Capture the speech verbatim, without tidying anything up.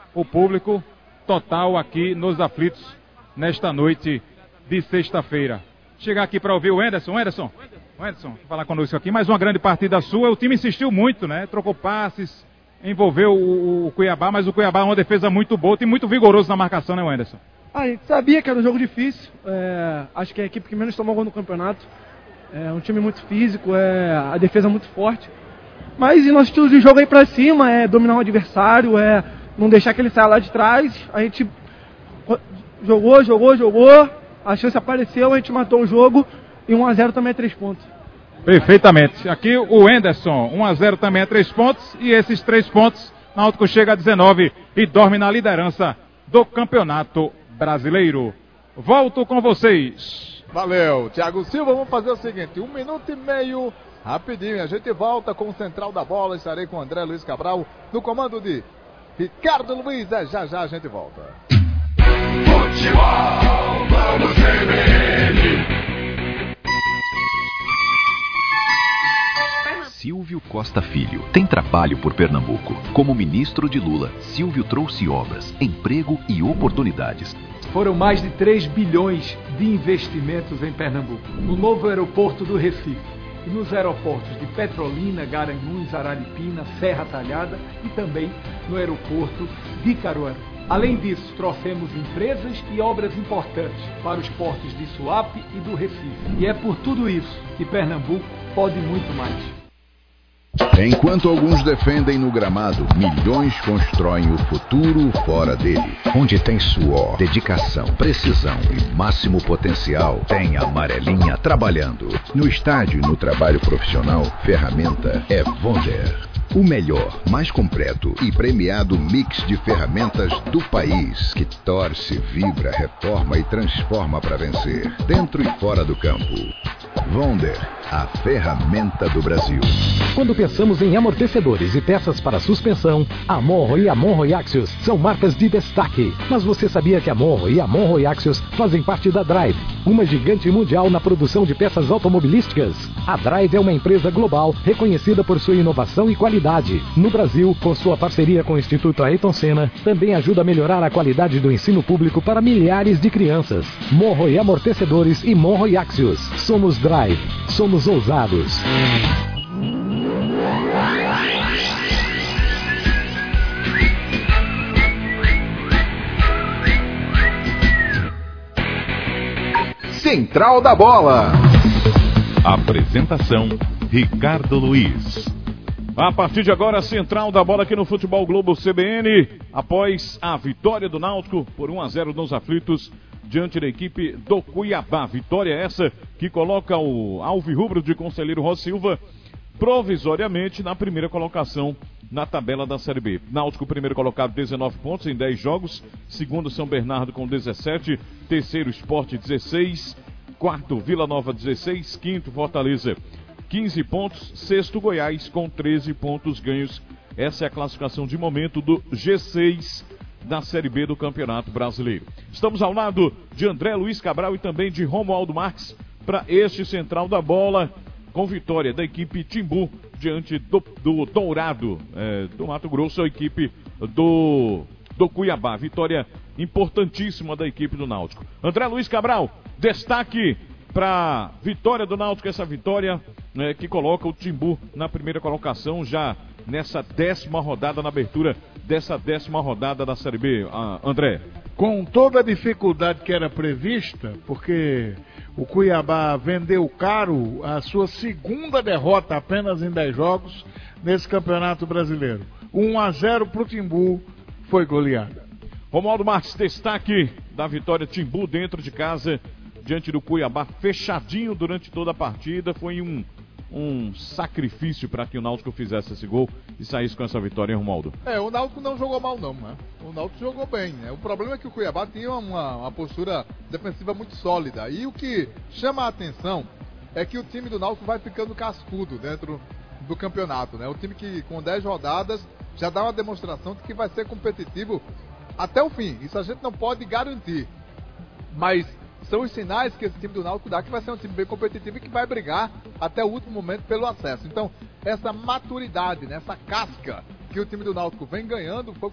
o público total aqui nos aflitos nesta noite de sexta-feira. Chegar aqui para ouvir o Anderson. Anderson, Anderson, falar conosco aqui. Mais uma grande partida sua. O time insistiu muito, né? Trocou passes, envolveu o, o Cuiabá, mas o Cuiabá é uma defesa muito boa, tem muito vigoroso na marcação, né, Anderson? Ah, a gente sabia que era um jogo difícil. É, acho que é a equipe que menos tomou gol no campeonato. É um time muito físico, é a defesa muito forte. Mas e nosso estilo de jogo aí pra cima é dominar o adversário, é não deixar que ele saia lá de trás. A gente jogou, jogou, jogou. A chance apareceu, a gente matou o jogo e um a zero também é três pontos. Perfeitamente. Aqui o Anderson, um a zero também é três pontos e esses três pontos, Náutico chega a dezenove e dorme na liderança do Campeonato Brasileiro. Volto com vocês. Valeu, Thiago Silva. Vamos fazer o seguinte, um minuto e meio, rapidinho. A gente volta com o Central da Bola. Estarei com o André Luiz Cabral no comando de Ricardo Luiz. É, já já a gente volta. Futebol, vamos ver. Silvio Costa Filho tem trabalho por Pernambuco. Como ministro de Lula, Silvio trouxe obras, emprego e oportunidades. Foram mais de três bilhões de investimentos em Pernambuco. No novo aeroporto do Recife e nos aeroportos de Petrolina, Garanhuns, Araripina, Serra Talhada e também no aeroporto de Caruaru. Além disso, trouxemos empresas e obras importantes para os portos de Suape e do Recife. E é por tudo isso que Pernambuco pode muito mais. Enquanto alguns defendem no gramado, milhões constroem o futuro fora dele. Onde tem suor, dedicação, precisão e máximo potencial, tem a Amarelinha trabalhando. No estádio e no trabalho profissional, ferramenta é Wonder. O melhor, mais completo e premiado mix de ferramentas do país, que torce, vibra, reforma e transforma para vencer, dentro e fora do campo. Wonder, a ferramenta do Brasil. Quando pensamos em amortecedores e peças para suspensão, a Monro e a Monro e Axios são marcas de destaque. Mas você sabia que a Monro e a Monro e Axios fazem parte da Drive, uma gigante mundial na produção de peças automobilísticas? A Drive é uma empresa global reconhecida por sua inovação e qualidade. No Brasil, com sua parceria com o Instituto Ayrton Senna, também ajuda a melhorar a qualidade do ensino público para milhares de crianças. Monro e Amortecedores e Monro e Axios. Somos Drive. Somos ousados. Central da Bola. Apresentação, Ricardo Luiz. A partir de agora, Central da Bola aqui no Futebol Globo C B N. Após a vitória do Náutico por um a zero nos aflitos, diante da equipe do Cuiabá. Vitória essa que coloca o alvirrubro de Conselheiro Rosa Silva provisoriamente na primeira colocação na tabela da Série B. Náutico primeiro colocado, dezenove pontos em dez jogos. Segundo, São Bernardo com dezessete. Terceiro, Sport dezesseis. Quarto, Vila Nova dezesseis. Quinto, Fortaleza quinze pontos. Sexto, Goiás com treze pontos ganhos. Essa é a classificação de momento do G seis da Série B do Campeonato Brasileiro. Estamos ao lado de André Luiz Cabral e também de Romualdo Marques para este Central da Bola, com vitória da equipe Timbu diante do, do Dourado, é, do Mato Grosso, a equipe do, do Cuiabá. Vitória importantíssima da equipe do Náutico. André Luiz Cabral, destaque para vitória do Náutico, essa vitória é, que coloca o Timbu na primeira colocação já nessa décima rodada, na abertura dessa décima rodada da Série B, ah, André. Com toda a dificuldade que era prevista, porque o Cuiabá vendeu caro a sua segunda derrota apenas em dez jogos nesse Campeonato Brasileiro. um a zero para o Timbu, foi goleada. Romualdo Marques, destaque da vitória Timbu dentro de casa, diante do Cuiabá, fechadinho durante toda a partida. Foi um, um sacrifício para que o Náutico fizesse esse gol e saísse com essa vitória, hein, Romualdo? É, o Náutico não jogou mal não, né? O Náutico jogou bem, né? O problema é que o Cuiabá tinha uma, uma postura defensiva muito sólida. E o que chama a atenção é que o time do Náutico vai ficando cascudo dentro do campeonato, né? O time que com dez rodadas já dá uma demonstração de que vai ser competitivo até o fim. Isso a gente não pode garantir. Mas são os sinais que esse time do Náutico dá que vai ser um time bem competitivo e que vai brigar até o último momento pelo acesso. Então, essa maturidade, né, essa casca que o time do Náutico vem ganhando foi